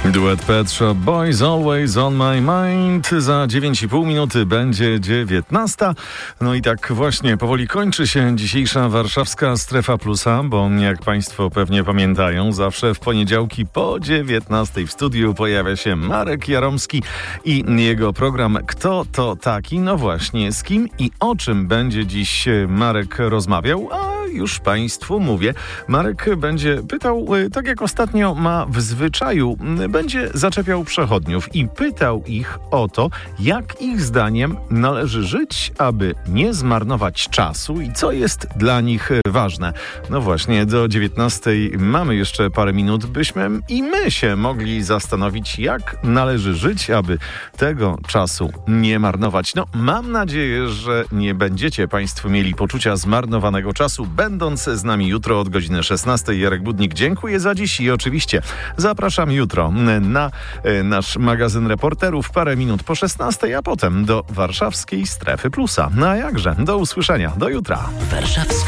Duet Pet Shop Boys, Always on my mind. Za 9,5 minuty będzie 19. No i tak właśnie powoli kończy się dzisiejsza warszawska Strefa Plusa, bo jak Państwo pewnie pamiętają, zawsze w poniedziałki po 19 w studiu pojawia się Marek Jaromski i jego program Kto to taki? No właśnie, z kim i o czym będzie dziś Marek rozmawiał? Już Państwu mówię. Marek będzie pytał, tak jak ostatnio ma w zwyczaju, będzie zaczepiał przechodniów i pytał ich o to, jak ich zdaniem należy żyć, aby nie zmarnować czasu i co jest dla nich ważne. No właśnie, do 19 mamy jeszcze parę minut, byśmy i my się mogli zastanowić, jak należy żyć, aby tego czasu nie marnować. No, mam nadzieję, że nie będziecie Państwo mieli poczucia zmarnowanego czasu, będąc z nami jutro od godziny 16. Jarek Budnik, dziękuję za dziś i oczywiście zapraszam jutro na nasz magazyn reporterów parę minut po 16, a potem do warszawskiej Strefy Plusa. No a jakże, do usłyszenia, do jutra.